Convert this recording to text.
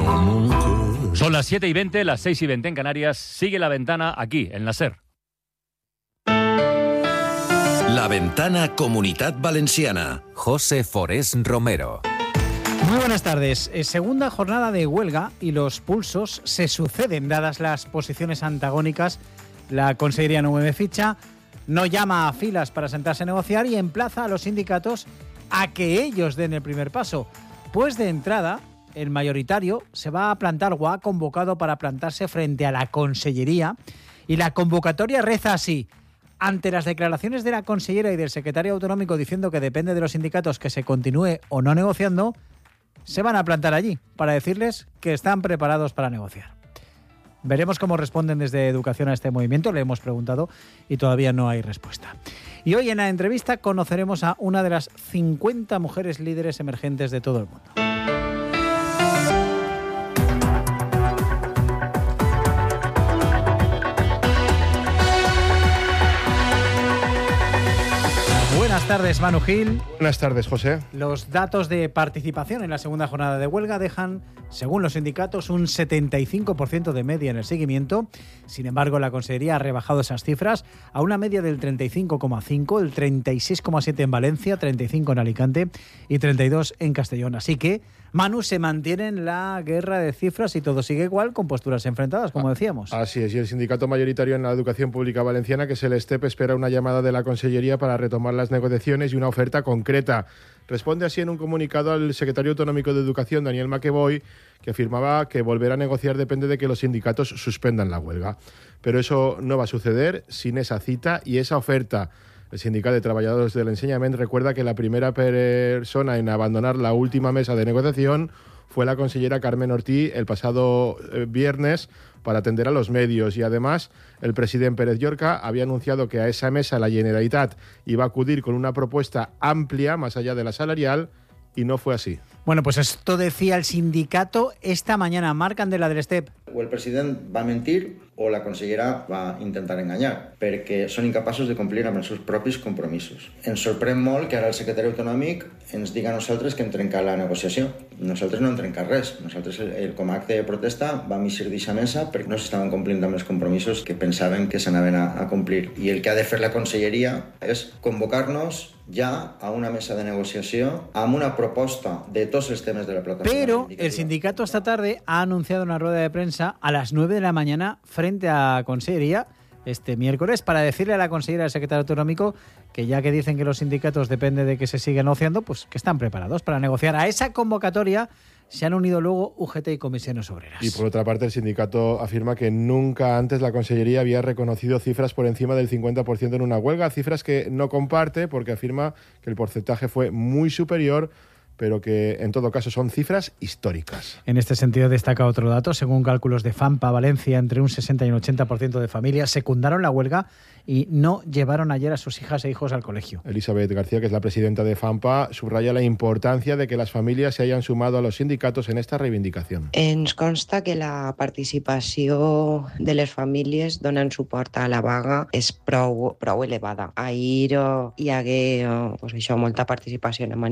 Son las 7:20, las 6:20 en Canarias. Sigue La Ventana aquí, en la SER. La Ventana Comunitat Valenciana. José Forés Romero. Muy buenas tardes. Segunda jornada de huelga y los pulsos se suceden dadas las posiciones antagónicas. La Consellería no mueve ficha, no llama a filas para sentarse a negociar y emplaza a los sindicatos a que ellos den el primer paso. Pues de entrada, el mayoritario se va a plantar o ha convocado para plantarse frente a la Consellería y la convocatoria reza así. Ante las declaraciones de la consellera y del secretario autonómico diciendo que depende de los sindicatos que se continúe o no negociando, se van a plantar allí para decirles que están preparados para negociar. Veremos cómo responden desde Educación a este movimiento, le hemos preguntado y todavía no hay respuesta. Y hoy en la entrevista conoceremos a una de las 50 mujeres líderes emergentes de todo el mundo. Buenas tardes, Manu Gil. Buenas tardes, José. Los datos de participación en la segunda jornada de huelga dejan, según los sindicatos, un 75% de media en el seguimiento. Sin embargo, la Consellería ha rebajado esas cifras a una media del 35,5, el 36,7 en Valencia, 35 en Alicante y 32 en Castellón. Así que, Manu, se mantiene en la guerra de cifras y todo sigue igual, con posturas enfrentadas, como decíamos. Así es, y el sindicato mayoritario en la educación pública valenciana, que es el STEP, espera una llamada de la Consellería para retomar las negociaciones y una oferta concreta. Responde así en un comunicado al secretario autonómico de Educación, Daniel Maqueboy, que afirmaba que volver a negociar depende de que los sindicatos suspendan la huelga. Pero eso no va a suceder sin esa cita y esa oferta. El Sindicato de Trabajadores del Enseñament recuerda que la primera persona en abandonar la última mesa de negociación fue la consellera Carmen Ortí el pasado viernes para atender a los medios, y además el presidente Pérez Llorca había anunciado que a esa mesa la Generalitat iba a acudir con una propuesta amplia más allá de la salarial, y no fue así. Bueno, pues esto decía el sindicato esta mañana. Marc Candela del STEP. O el president va mentir o la consellera va intentar enganyar, perquè són incapaços de complir amb els seus propis compromisos. Ens sorprèn molt que ara el secretari autonòmic ens diga a nosaltres que hem trencat la negociació. Nosaltres no hem trencat res. Nosaltres, com a acte de protesta, vam eixir d'aquesta mesa perquè no s'estaven complint amb els compromisos que pensaven que s'anaven a complir. I el que ha de fer la conselleria és convocar-nos ja a una mesa de negociació amb una proposta de tots els temes de la plataforma. Pero el sindicato esta tarde ha anunciado una rueda de prensa a las 9 de la mañana frente a Consellería este miércoles para decirle a la consellera del secretario autonómico que ya que dicen que los sindicatos depende de que se siga negociando, pues que están preparados para negociar. A esa convocatoria se han unido luego UGT y Comisiones Obreras. Y por otra parte, el sindicato afirma que nunca antes la Consellería había reconocido cifras por encima del 50% en una huelga, cifras que no comparte porque afirma que el porcentaje fue muy superior, pero que en todo caso son cifras históricas. En este sentido destaca otro dato. Según cálculos de FAMPA Valencia, entre un 60 y un 80% de familias secundaron la huelga y no llevaron ayer a sus hijas e hijos al colegio. Elizabeth García, que es la presidenta de FAMPA, subraya la importancia de que las familias se hayan sumado a los sindicatos en esta reivindicación. Ens consta que la participació de les famílies donant suport a la vaga és prou elevada. Ahir hi hagué molta participació en